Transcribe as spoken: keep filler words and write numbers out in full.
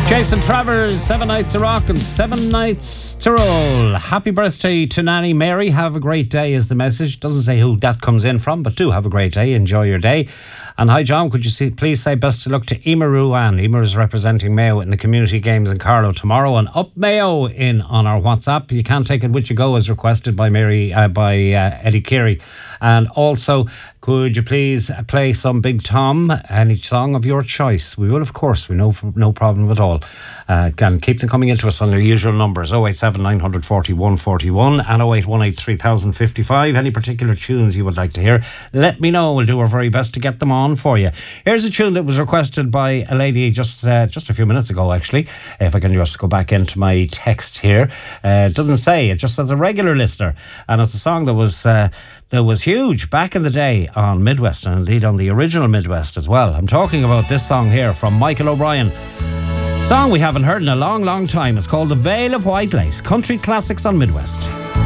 Jason Travers, Seven Nights to Rock and Seven Nights to Roll. Happy birthday to Nanny Mary. Have a great day is the message. Doesn't say who that comes in from, but do have a great day. Enjoy your day. And hi, John, could you see, please say best of luck to Emer Ruan. Emer is representing Mayo in the community games in Carlow tomorrow. And up Mayo in on our WhatsApp. You can take it with you go as requested by Mary, uh, by uh, Eddie Keary. And also, could you please play some Big Tom, any song of your choice? We will, of course. We know, no problem at all. Uh, can keep them coming into us on their usual numbers: oh eight seven nine four one four one and oh eight one eight three thousand fifty-five. Any particular tunes you would like to hear, let me know. We'll do our very best to get them on for you. Here's a tune that was requested by a lady just uh, just a few minutes ago, actually. If I can just go back into my text here. Uh, it doesn't say, it just says a regular listener. And it's a song that was... Uh, that was huge back in the day on Midwest, and indeed on the original Midwest as well. I'm talking about this song here from Michael O'Brien. Song we haven't heard in a long, long time. It's called The Veil of White Lace. Country classics on Midwest.